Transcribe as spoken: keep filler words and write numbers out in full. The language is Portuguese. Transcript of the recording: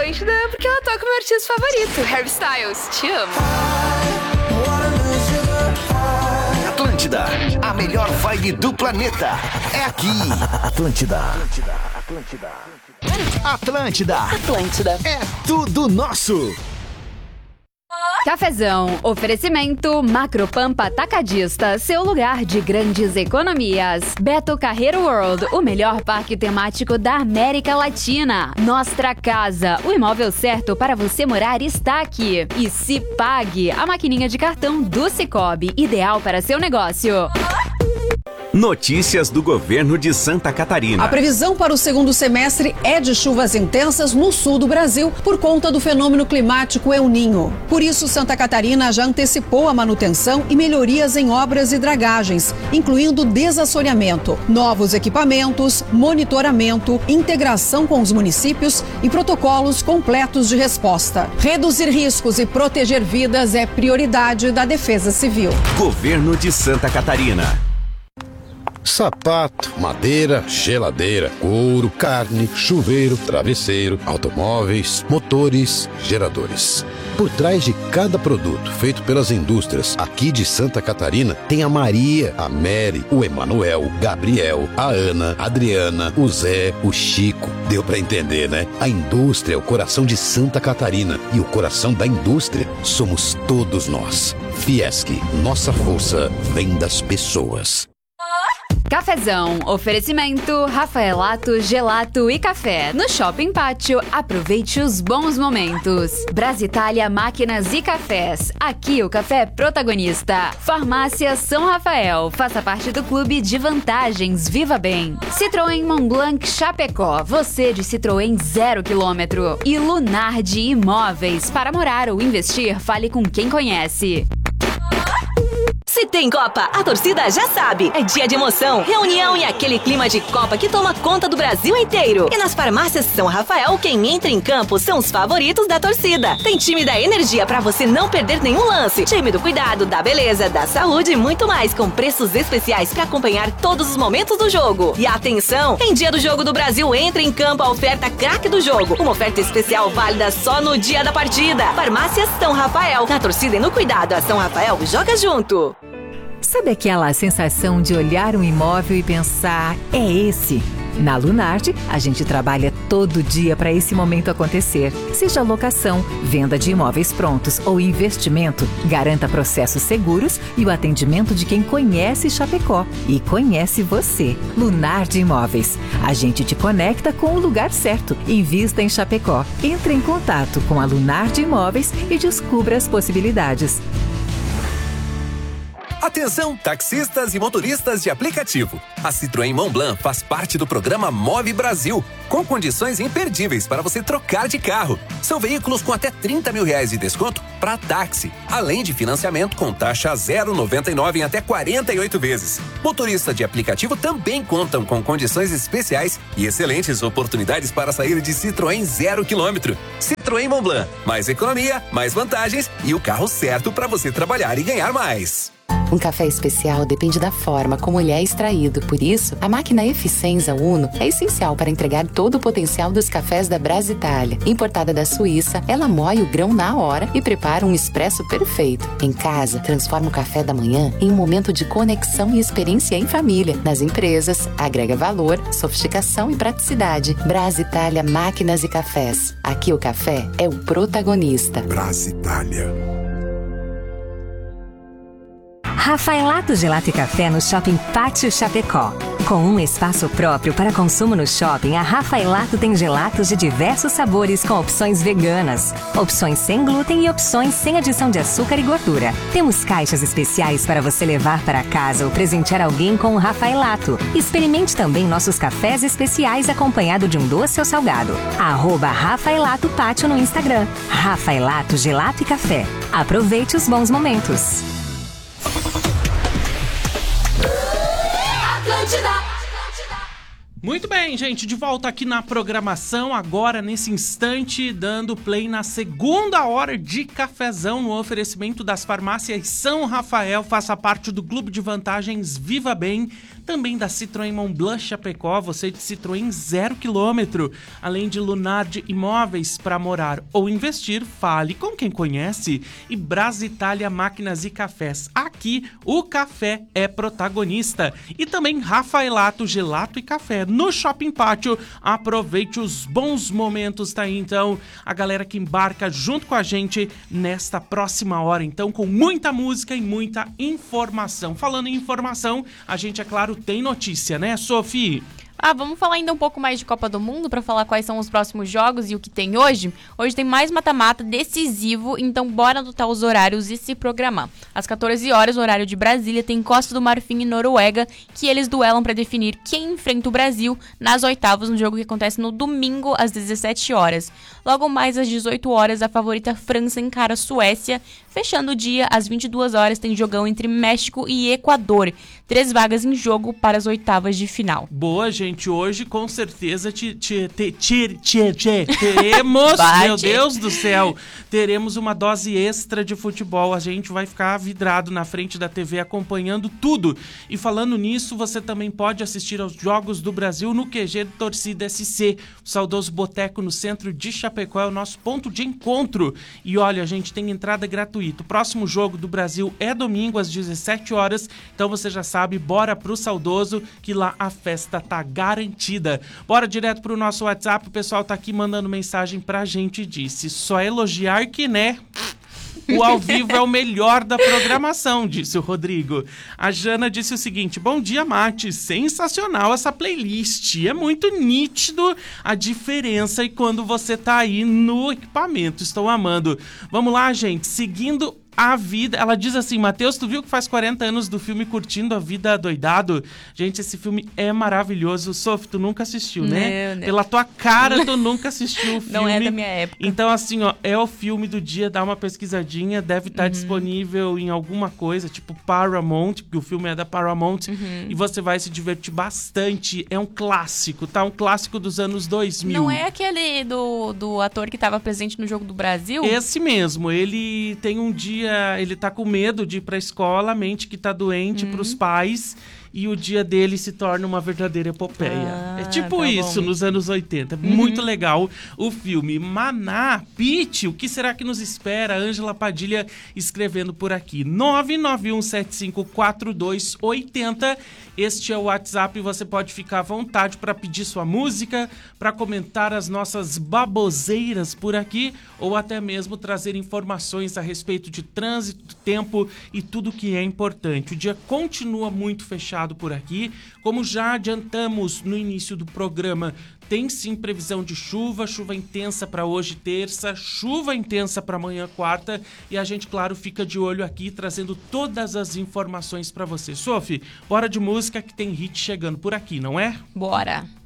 Atlântida porque ela toca o meu artista favorito, Harry Styles. Te amo. Atlântida, a melhor vibe do planeta. É aqui. Atlântida. Atlântida. Atlântida. Atlântida. É tudo nosso. Cafezão, oferecimento Macropampa Atacadista, seu lugar de grandes economias. Beto Carreiro World, o melhor parque temático da América Latina. Nostra Casa, o imóvel certo para você morar está aqui. E Cipag, a maquininha de cartão do Cicobi, ideal para seu negócio. Notícias do governo de Santa Catarina. A previsão para o segundo semestre é de chuvas intensas no sul do Brasil por conta do fenômeno climático El Niño. Por isso, Santa Catarina já antecipou a manutenção e melhorias em obras e dragagens, incluindo desassoreamento, novos equipamentos, monitoramento, integração com os municípios e protocolos completos de resposta. Reduzir riscos e proteger vidas é prioridade da Defesa Civil. Governo de Santa Catarina. Sapato, madeira, geladeira, couro, carne, chuveiro, travesseiro, automóveis, motores, geradores. Por trás de cada produto feito pelas indústrias aqui de Santa Catarina, tem a Maria, a Mary, o Emanuel, o Gabriel, a Ana, a Adriana, o Zé, o Chico. Deu pra entender, né? A indústria é o coração de Santa Catarina e o coração da indústria somos todos nós. Fiesc, nossa força vem das pessoas. Cafezão, oferecimento Rafaelato, Gelato e Café. No Shopping Pátio, aproveite os bons momentos. Brasitália Máquinas e Cafés. Aqui o café é protagonista. Farmácia São Rafael. Faça parte do clube de vantagens. Viva bem. Citroën Montblanc Chapecó. Você de Citroën zero quilômetro. E Lunardi Imóveis. Para morar ou investir, fale com quem conhece. Se tem Copa, a torcida já sabe. É dia de emoção, reunião e aquele clima de Copa que toma conta do Brasil inteiro. E nas farmácias São Rafael, quem entra em campo são os favoritos da torcida. Tem time da energia pra você não perder nenhum lance. Time do cuidado, da beleza, da saúde e muito mais, com preços especiais pra acompanhar todos os momentos do jogo. E atenção, em dia do jogo do Brasil, entra em campo a oferta craque do jogo. Uma oferta especial válida só no dia da partida. Farmácias São Rafael. Na torcida e no cuidado, a São Rafael joga junto. Sabe aquela sensação de olhar um imóvel e pensar, é esse? Na Lunardi, a gente trabalha todo dia para esse momento acontecer. Seja locação, venda de imóveis prontos ou investimento, garanta processos seguros e o atendimento de quem conhece Chapecó e conhece você. Lunardi Imóveis. A gente te conecta com o lugar certo. Invista em Chapecó. Entre em contato com a Lunardi Imóveis e descubra as possibilidades. Atenção, taxistas e motoristas de aplicativo. A Citroën Montblanc faz parte do programa Move Brasil, com condições imperdíveis para você trocar de carro. São veículos com até trinta mil reais de desconto para táxi, além de financiamento com taxa zero vírgula noventa e nove em até quarenta e oito vezes. Motoristas de aplicativo também contam com condições especiais e excelentes oportunidades para sair de Citroën zero quilômetro. Citroën Montblanc, mais economia, mais vantagens e o carro certo para você trabalhar e ganhar mais. Um café especial depende da forma como ele é extraído. Por isso, a máquina Eficienza Uno é essencial para entregar todo o potencial dos cafés da Brasitália. Importada da Suíça, ela moe o grão na hora e prepara um expresso perfeito. Em casa, transforma o café da manhã em um momento de conexão e experiência em família. Nas empresas, agrega valor, sofisticação e praticidade. Brasitália Máquinas e Cafés. Aqui o café é o protagonista. Brasitália. Rafaelato Gelato e Café no Shopping Pátio Chapecó. Com um espaço próprio para consumo no shopping, a Rafaelato tem gelatos de diversos sabores com opções veganas, opções sem glúten e opções sem adição de açúcar e gordura. Temos caixas especiais para você levar para casa ou presentear alguém com o Rafaelato. Experimente também nossos cafés especiais acompanhado de um doce ou salgado. Arroba Rafaelato Pátio no Instagram. Rafaelato Gelato e Café. Aproveite os bons momentos. Muito bem, gente, de volta aqui na programação, agora nesse instante, dando play na segunda hora de cafezão no oferecimento das farmácias São Rafael. Faça parte do Clube de Vantagens Viva Bem. também da Citroën Montblanc Chapecó, você de Citroën zero quilômetro, além de Lunardi Imóveis para morar ou investir, fale com quem conhece, e Brasitália Máquinas e Cafés. Aqui o café é protagonista. E também Rafaelato Gelato e Café no Shopping Pátio. Aproveite os bons momentos, tá aí então a galera que embarca junto com a gente nesta próxima hora, então com muita música e muita informação. Falando em informação, a gente, é claro, tem notícia, né, Sophie? Ah, vamos falar ainda um pouco mais de Copa do Mundo para falar quais são os próximos jogos e o que tem hoje? Hoje tem mais mata-mata decisivo, então bora anotar os horários e se programar. Às quatorze horas, horário de Brasília, tem Costa do Marfim e Noruega, que eles duelam para definir quem enfrenta o Brasil nas oitavas, no jogo que acontece no domingo às dezessete horas. Logo mais às dezoito horas, a favorita França encara a Suécia. Fechando o dia, às vinte e duas horas, tem jogão entre México e Equador. Três vagas em jogo para as oitavas de final. Boa, gente. Hoje, com certeza, te, te, te, te, te, te, teremos, meu Deus do céu, teremos uma dose extra de futebol. A gente vai ficar vidrado na frente da T V acompanhando tudo. E falando nisso, você também pode assistir aos Jogos do Brasil no Q G do Torcida S C. O saudoso Boteco no centro de Chapecó é o nosso ponto de encontro. E olha, a gente tem entrada gratuita. O próximo jogo do Brasil é domingo às dezessete horas, então você já sabe, bora pro saudoso que lá a festa tá garantida. Bora direto pro nosso WhatsApp, o pessoal tá aqui mandando mensagem pra gente e disse, só elogiar que né... O ao vivo é o melhor da programação, disse o Rodrigo. A Jana disse o seguinte, bom dia, Mate, sensacional essa playlist, é muito nítido a diferença e quando você tá aí no equipamento, estou amando. Vamos lá, gente, seguindo a vida, ela diz assim, Matheus, tu viu que faz quarenta anos do filme Curtindo a Vida Doidado? Gente, esse filme é maravilhoso. Sophie, tu nunca assistiu, né? Não, não. Pela tua cara, tu nunca assistiu o filme. Não é da minha época. Então, assim, ó, é o filme do dia, dá uma pesquisadinha, deve estar uhum. disponível em alguma coisa, tipo Paramount, porque o filme é da Paramount, uhum. e você vai se divertir bastante. É um clássico, tá? Um clássico dos anos dois mil. Não é aquele do, do ator que estava presente no Jogo do Brasil? Esse mesmo, ele tem um dia, ele tá com medo de ir pra escola, mente que tá doente, uhum. pros pais, e o dia dele se torna uma verdadeira epopeia. Ah, é tipo tá isso, bom. Nos anos oitenta. Uhum. Muito legal o filme. Maná, Pitty, o que será que nos espera? Ângela Padilha escrevendo por aqui. nove nove um sete cinco quatro dois oito zero. Este é o WhatsApp e você pode ficar à vontade para pedir sua música, para comentar as nossas baboseiras por aqui, ou até mesmo trazer informações a respeito de trânsito, tempo e tudo que é importante. O dia continua muito fechado por aqui, como já adiantamos no início do programa. Tem sim previsão de chuva, chuva intensa para hoje, terça, chuva intensa para amanhã, quarta, e a gente, claro, fica de olho aqui, trazendo todas as informações para você. Sophie, bora de música que tem hit chegando por aqui, não é? Bora!